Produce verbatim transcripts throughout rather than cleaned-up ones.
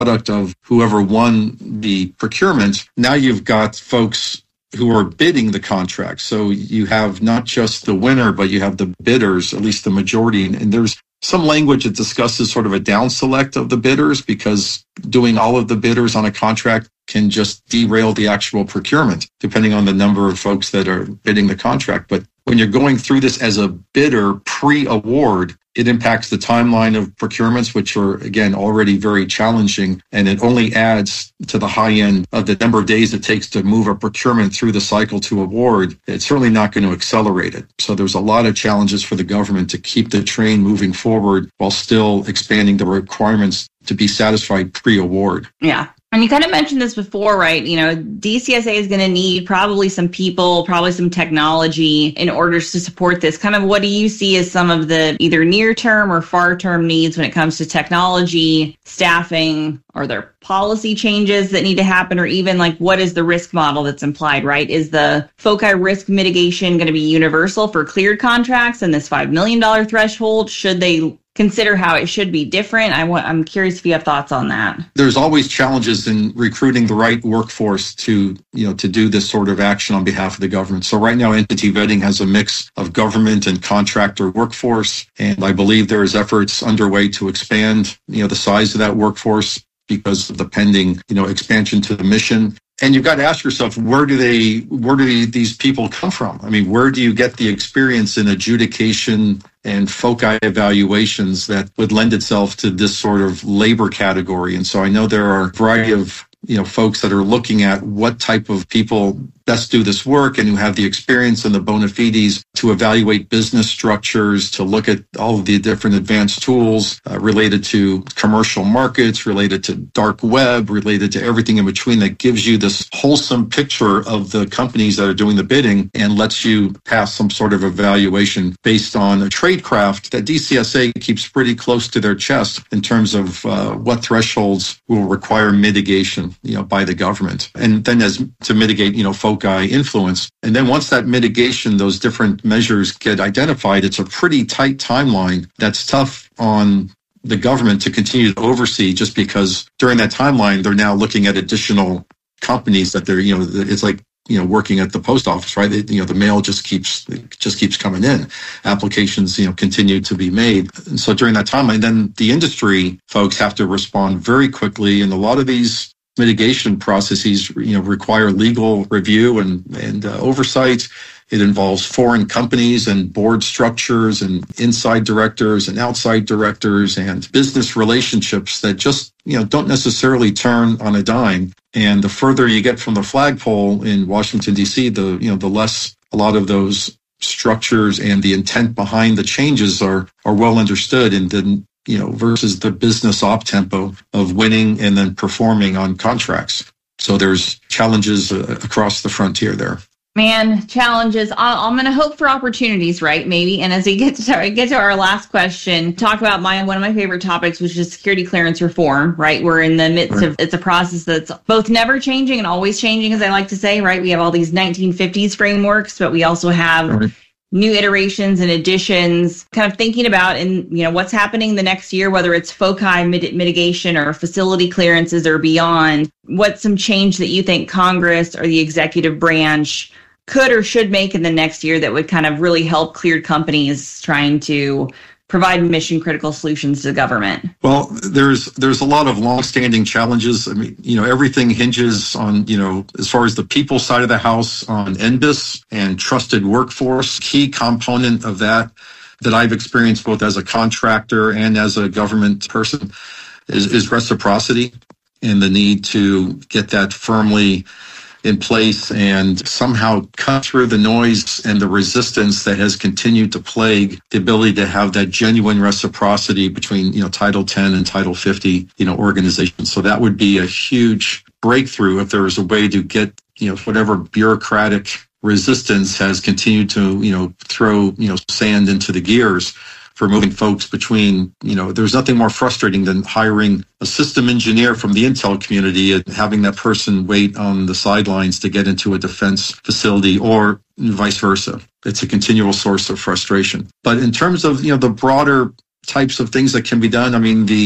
product of whoever won the procurement. Now you've got folks who are bidding the contract. So you have not just the winner, but you have the bidders, at least the majority. And there's some language that discusses sort of a down select of the bidders, because doing all of the bidders on a contract can just derail the actual procurement, depending on the number of folks that are bidding the contract. But when you're going through this as a bidder pre-award, it impacts the timeline of procurements, which are, again, already very challenging. And it only adds to the high end of the number of days it takes to move a procurement through the cycle to award. It's certainly not going to accelerate it. So there's a lot of challenges for the government to keep the train moving forward while still expanding the requirements to be satisfied pre-award. Yeah. And you kind of mentioned this before, right? You know, D C S A is going to need probably some people, probably some technology in order to support this. Kind of what do you see as some of the either near-term or far-term needs when it comes to technology, staffing? Are there policy changes that need to happen? Or even like, what is the risk model that's implied, right? Is the FOCI risk mitigation going to be universal for cleared contracts and this five million dollars threshold? Should they consider how it should be different? I want, I'm curious if you have thoughts on that. There's always challenges in recruiting the right workforce to, you know, to do this sort of action on behalf of the government. So right now, entity vetting has a mix of government and contractor workforce. And I believe there is efforts underway to expand, you know, the size of that workforce because of the pending, you know, expansion to the mission. And you've got to ask yourself, where do they, where do these people come from? I mean, where do you get the experience in adjudication and FOCI evaluations that would lend itself to this sort of labor category? And so I know there are a variety of, you know, folks that are looking at what type of people best do this work and who have the experience and the bona fides to evaluate business structures, to look at all of the different advanced tools uh, related to commercial markets, related to dark web, related to everything in between, that gives you this wholesome picture of the companies that are doing the bidding and lets you pass some sort of evaluation based on a tradecraft that D C S A keeps pretty close to their chest in terms of uh, what thresholds will require mitigation, you know, by the government. And then as to mitigate, you know, FOCI influence. And then once that mitigation, those different measures get identified, it's a pretty tight timeline that's tough on the government to continue to oversee, just because during that timeline, they're now looking at additional companies that they're, you know, it's like, you know, working at the post office, right? It, you know, the mail just keeps, just keeps coming in. Applications, you know, continue to be made. And so during that timeline, then the industry folks have to respond very quickly. And a lot of these mitigation processes, you know, require legal review and, and uh, oversight. It involves foreign companies and board structures and inside directors and outside directors and business relationships that just, you know, don't necessarily turn on a dime. And the further you get from the flagpole in Washington, D C, the, you know, the less a lot of those structures and the intent behind the changes are, are well understood. And then, you know, versus the business op tempo of winning and then performing on contracts. So there's challenges uh, across the frontier there. Man, challenges. I'm going to hope for opportunities, right? Maybe. And as we get to, get to our last question, talk about my one of my favorite topics, which is security clearance reform, right? We're in the midst right. of, it's a process that's both never changing and always changing, as I like to say, right? We have all these nineteen fifties frameworks, but we also have right. new iterations and additions, kind of thinking about, and you know, what's happening the next year, whether it's FOCI mit- mitigation or facility clearances or beyond. What's some change that you think Congress or the executive branch could or should make in the next year that would kind of really help cleared companies trying to provide mission critical solutions to the government? Well, there's there's a lot of longstanding challenges. I mean, you know, everything hinges on, you know, as far as the people side of the house, on N B I S and trusted workforce. Key component of that that I've experienced both as a contractor and as a government person is, is reciprocity, and the need to get that firmly in place and somehow cut through the noise and the resistance that has continued to plague the ability to have that genuine reciprocity between, you know, Title ten and Title fifty, you know, organizations. So that would be a huge breakthrough if there was a way to get, you know, whatever bureaucratic resistance has continued to, you know, throw, you know, sand into the gears for moving folks between, you know, there's nothing more frustrating than hiring a system engineer from the intel community and having that person wait on the sidelines to get into a defense facility, or vice versa. It's a continual source of frustration. But in terms of, you know, the broader types of things that can be done, I mean, the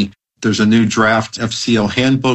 There's a new draft F C L handbook